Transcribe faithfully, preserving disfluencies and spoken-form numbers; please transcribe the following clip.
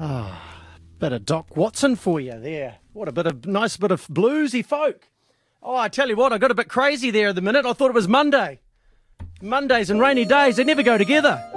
Bit of Doc Watson for you there. What a bit of nice bit of bluesy folk. Oh, I tell you what, I got a bit crazy there at the minute. I thought it was Monday. Mondays and rainy days, they never go together.